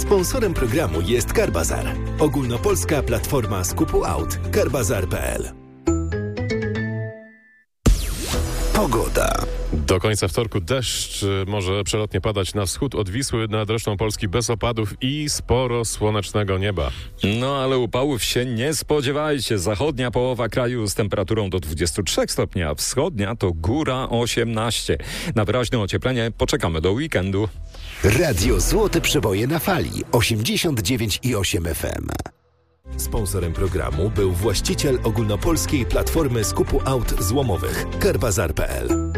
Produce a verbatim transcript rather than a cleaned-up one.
Sponsorem programu jest Carbazar, ogólnopolska platforma skupu aut. Carbazar kropka p l. Pogoda. Do końca wtorku deszcz może przelotnie padać na wschód od Wisły, nad resztą Polski bez opadów i sporo słonecznego nieba. No ale upałów się nie spodziewajcie. Zachodnia połowa kraju z temperaturą do dwudziestu trzech stopni, a wschodnia to góra osiemnaście. Na wyraźne ocieplenie poczekamy do weekendu. Radio Złote Przeboje na fali osiemdziesiąt dziewięć i osiem F M. Sponsorem programu był właściciel ogólnopolskiej platformy skupu aut złomowych Carbazar kropka p l.